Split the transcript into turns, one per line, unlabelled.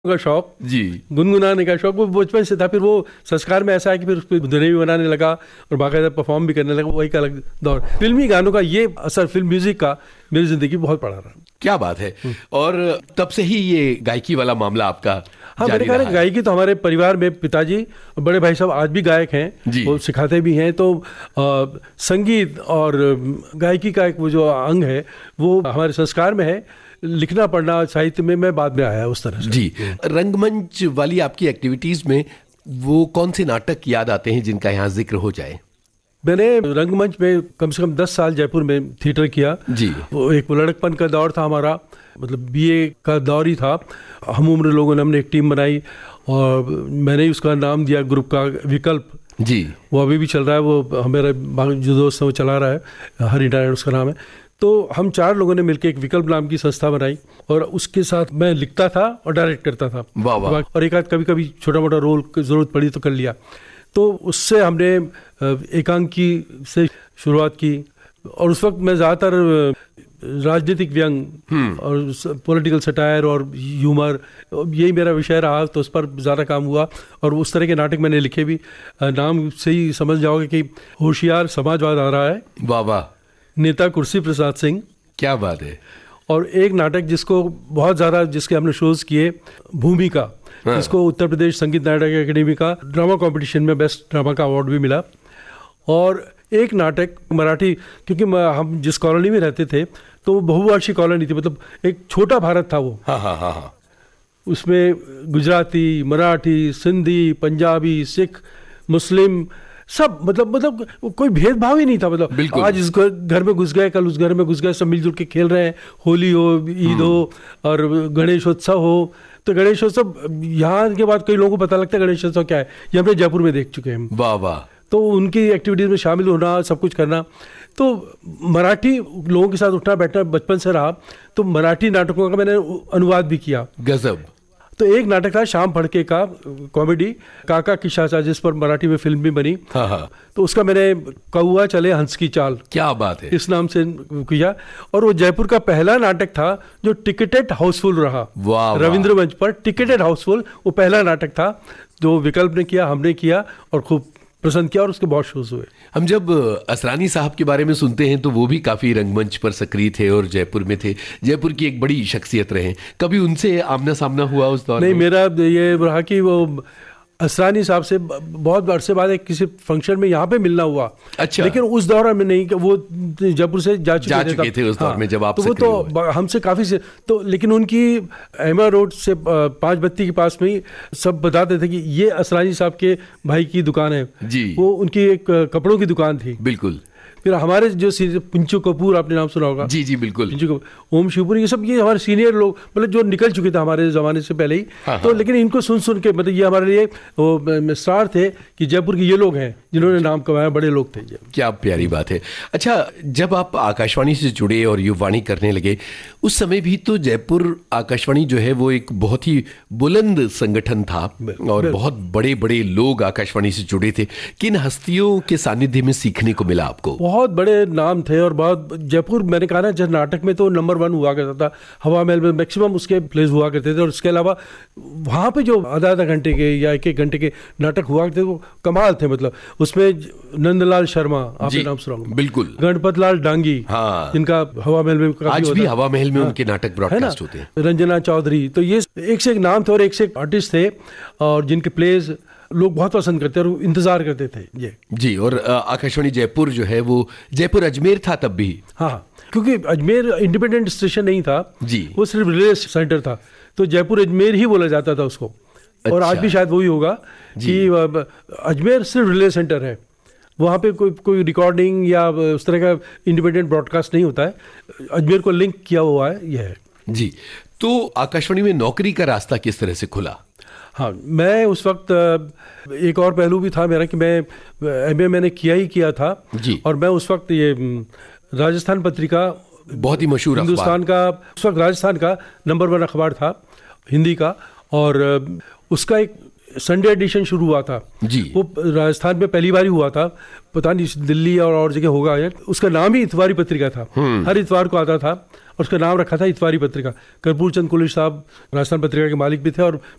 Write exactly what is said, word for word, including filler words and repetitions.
का शौक
जी,
गुनगुनाने का शौक वो बचपन से था। फिर वो संस्कार में ऐसा है कि फिर उसको धुनें भी बनाने लगा और बाकायदा परफॉर्म भी करने लगा। वही का अलग दौर। फिल्मी गानों का ये असर फिल्म म्यूजिक का मेरी जिंदगी बहुत पड़ा रहा।
क्या बात है। और तब से ही ये गायकी वाला मामला आपका
हाँ, मैंने कहा गायकी तो हमारे परिवार में पिताजी और बड़े भाई साहब आज भी गायक हैं, वो सिखाते भी हैं। तो आ, संगीत और गायकी का एक वो जो अंग है वो हमारे संस्कार में है। लिखना पढ़ना साहित्य में मैं बाद में आया उस तरह से।
जी, रंगमंच वाली आपकी एक्टिविटीज में वो कौन से नाटक याद आते हैं जिनका यहाँ जिक्र हो जाए?
मैंने रंगमंच में कम से कम दस साल जयपुर में थिएटर किया
जी।
वो एक लड़कपन का दौर था हमारा, मतलब बीए का दौर ही था। हम उम्र लोगों ने हमने एक टीम बनाई और मैंने ही उसका नाम दिया ग्रुप का विकल्प
जी।
वो अभी भी चल रहा है। वो हमारे जो दोस्त है वो चला रहा है, हरि नारायण उसका नाम है। तो हम चार लोगों ने मिलकर एक विकल्प नाम की संस्था बनाई और उसके साथ मैं लिखता था और डायरेक्ट करता था।
वाह वाह।
और एक आध कभी कभी छोटा मोटा रोल की जरूरत पड़ी तो कर लिया। तो उससे हमने एकांकी से शुरुआत की और उस वक्त मैं ज़्यादातर राजनीतिक व्यंग और पॉलिटिकल सटायर और ह्यूमर यही मेरा विषय रहा, तो उस पर ज़्यादा काम हुआ और उस तरह के नाटक मैंने लिखे भी। नाम से ही समझ जाओगे कि होशियार समाजवाद आ रहा है,
वाह वाह,
नेता कुर्सी प्रसाद सिंह,
क्या बात है।
और एक नाटक जिसको बहुत ज़्यादा जिसके हमने शोज़ किए, भूमिका, हाँ। जिसको उत्तर प्रदेश संगीत नाटक अकेडमी का ड्रामा कंपटीशन में बेस्ट ड्रामा का अवार्ड भी मिला। और एक नाटक मराठी, क्योंकि हम जिस कॉलोनी में रहते थे तो वो बहुभाषी कॉलोनी थी, मतलब एक छोटा भारत था वो।
हाँ हाँ हाँ हाँ।
उसमें गुजराती, मराठी, सिंधी, पंजाबी, सिख, मुस्लिम सब, मतलब मतलब कोई भेदभाव ही नहीं था। मतलब आज इस घर में घुस गए, कल उस घर में घुस गए, सब मिलजुल के खेल रहे हैं। होली हो, ईद हो और गणेशोत्सव हो। तो गणेशोत्सव यहाँ के बाद कई लोगों को पता लगता है गणेशोत्सव क्या है, ये हमने जयपुर में देख चुके हैं।
वाह वाह।
तो उनकी एक्टिविटीज़ में शामिल होना, सब कुछ करना। तो मराठी लोगों के साथ उठना बैठना बचपन से रहा। तो मराठी नाटकों का मैंने अनुवाद भी किया।
गजब।
तो एक नाटक था श्याम फड़के का कॉमेडी, काका की शाचा, जिस पर मराठी में फिल्म भी बनी।
हाँ हाँ।
तो उसका मैंने कौआ चले हंस की चाल,
क्या बात है,
इस नाम से किया। और वो जयपुर का पहला नाटक था जो टिकटेड हाउसफुल रहा।
वाह।
रविंद्र मंच पर टिकटेड हाउसफुल, वो पहला नाटक था जो विकल्प ने किया, हमने किया और खूब पसंद किया और उसके बहुत शोज हुए।
हम जब असरानी साहब के बारे में सुनते हैं तो वो भी काफ़ी रंगमंच पर सक्रिय थे और जयपुर में थे, जयपुर की एक बड़ी शख्सियत रहे। कभी उनसे आमना सामना हुआ उस दौर में?
नहीं, मेरा ये रहा कि वो असरानी साहब से बहुत अरसे बाद एक किसी फंक्शन में यहाँ पे मिलना हुआ। अच्छा। लेकिन उस दौरान में नहीं, वो जयपुर से जा चुके,
जा चुके थे, थे उस दौर में जब आप
तो वो तो हमसे काफ़ी से तो, लेकिन उनकी एमा रोड से पांच बत्ती के पास में ही सब बताते थे कि ये असरानी साहब के भाई की दुकान है
जी।
वो उनकी एक कपड़ों की दुकान थी।
बिल्कुल।
फिर हमारे जो पिंचू कपूर, आपने नाम सुना होगा।
जी जी बिल्कुल।
पिंचू कपूर, ओम शिवपुरी, ये सब ये हमारे सीनियर लोग, मतलब जो निकल चुके थे हमारे ज़माने से पहले ही। हाँ तो हाँ। लेकिन इनको सुन सुन के मतलब ये हमारे लिए वो स्टार थे कि जयपुर के ये लोग हैं जिन्होंने नाम कमाया, बड़े लोग थे।
क्या प्यारी बात है। अच्छा, जब आप आकाशवाणी से जुड़े और युवाणी करने लगे, उस समय भी तो जयपुर आकाशवाणी जो है वो एक बहुत ही बुलंद संगठन था और बहुत बड़े बड़े लोग आकाशवाणी से जुड़े थे। किन हस्तियों के सानिध्य में सीखने को मिला आपको?
बहुत बड़े नाम थे और बहुत जयपुर, मैंने कहा ना, जब नाटक में तो नंबर वन हुआ करता था। हवा महल में मैक्सिमम उसके प्लेस हुआ करते थे और इसके अलावा वहाँ पे जो आधा आधा घंटे के या एक एक घंटे के नाटक हुआ करते थे वो कमाल थे। मतलब उसमें नंदलाल शर्मा, आपने नाम सुना होगा।
बिल्कुल।
गणपत लाल डांगी,
हाँ।
जिनका हवा महल में
आज भी हवा महल में उनके नाटक ब्रॉडकास्ट होते हैं।
रंजना चौधरी, तो ये एक से एक नाम थे और एक से एक आर्टिस्ट थे और जिनके प्लेस लोग बहुत पसंद करते और इंतजार करते थे ये।
जी। और आकाशवाणी जयपुर जो है वो जयपुर अजमेर था तब भी।
हाँ, क्योंकि अजमेर इंडिपेंडेंट स्टेशन नहीं था
जी,
वो सिर्फ रिले सेंटर था, तो जयपुर अजमेर ही बोला जाता था उसको। अच्छा। और आज भी शायद वही होगा कि अजमेर सिर्फ रिले सेंटर है, वहाँ पे कोई कोई रिकॉर्डिंग या उस तरह का इंडिपेंडेंट ब्रॉडकास्ट नहीं होता है। अजमेर को लिंक किया हुआ है यह है
जी। तो आकाशवाणी में नौकरी का रास्ता किस तरह से खुला?
हाँ, मैं उस वक्त एक और पहलू भी था मेरा कि मैं एमए मैंने किया ही किया था
जी।
और मैं उस वक्त ये राजस्थान पत्रिका,
बहुत ही मशहूर
हिंदुस्तान का, उस वक्त राजस्थान का नंबर वन अखबार था हिंदी का, और उसका एक संडे एडिशन शुरू हुआ था
जी।
वो राजस्थान में पहली बार ही हुआ था, पता नहीं दिल्ली और और जगह होगा। उसका नाम ही इतवारी पत्रिका था, हर इतवार को आता था और उसका नाम रखा था इतवारी पत्रिका। कर्पूर चंद कुलिश साहब राजस्थान पत्रिका के मालिक भी थे और